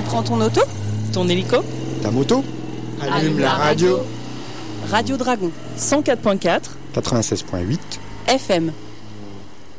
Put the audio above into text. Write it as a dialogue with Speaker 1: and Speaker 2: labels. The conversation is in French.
Speaker 1: prends ton auto,
Speaker 2: Ton hélico,
Speaker 3: Ta moto,
Speaker 1: Allume la radio. Radio Dragon
Speaker 2: 104.4
Speaker 3: 96.8.
Speaker 1: FM.